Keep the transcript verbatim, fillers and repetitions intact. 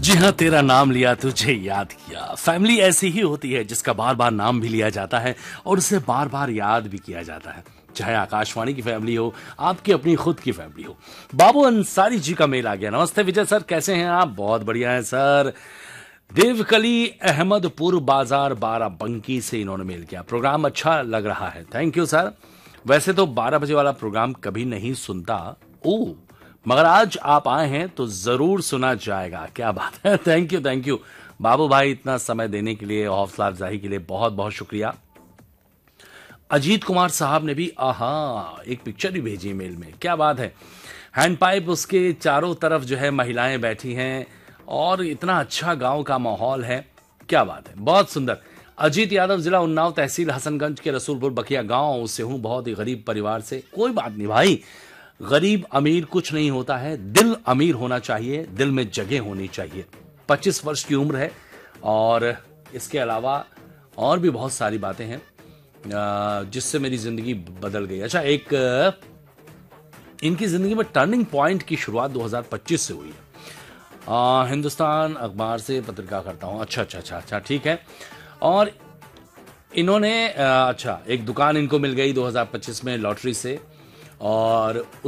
जी हाँ, तेरा नाम लिया तुझे याद किया। फैमिली ऐसी ही होती है जिसका बार बार नाम भी लिया जाता है और उसे बार बार याद भी किया जाता है। चाहे आकाशवाणी की फैमिली हो, आपकी अपनी खुद की फैमिली हो। बाबू अंसारी जी का मेल आ गया। नमस्ते विजय सर, कैसे हैं आप? बहुत बढ़िया है सर। देवकली अहमदपुर बाजार बाराबंकी से इन्होंने मेल किया। प्रोग्राम अच्छा लग रहा है, थैंक यू सर। वैसे तो बारह बजे वाला प्रोग्राम कभी नहीं सुनता, ओ मगर आज आप आए हैं तो जरूर सुना जाएगा। क्या बात है, थैंक यू थैंक यू बाबू भाई, इतना समय देने के लिए, हौसला अफजाई के लिए बहुत बहुत शुक्रिया। अजीत कुमार साहब ने भी आहा एक पिक्चर भी भेजी मेल में, क्या बात है। हैंड पाइप, उसके चारों तरफ जो है महिलाएं बैठी हैं और इतना अच्छा गांव का माहौल है, क्या बात है, बहुत सुंदर। अजीत यादव, जिला उन्नाव, तहसील हसनगंज के रसूलपुर बखिया गांव से हूं, बहुत ही गरीब परिवार से। कोई बात नहीं भाई, गरीब अमीर कुछ नहीं होता है, दिल अमीर होना चाहिए, दिल में जगह होनी चाहिए। पच्चीस वर्ष की उम्र है और इसके अलावा और भी बहुत सारी बातें हैं जिससे मेरी जिंदगी बदल गई। अच्छा, एक इनकी जिंदगी में टर्निंग पॉइंट की शुरुआत दो हज़ार पच्चीस से हुई है। आ, हिंदुस्तान अखबार से पत्रिका करता हूं। अच्छा अच्छा अच्छा अच्छा ठीक है। और इन्होंने अच्छा एक दुकान इनको मिल गई दो हज़ार पच्चीस में लॉटरी से, और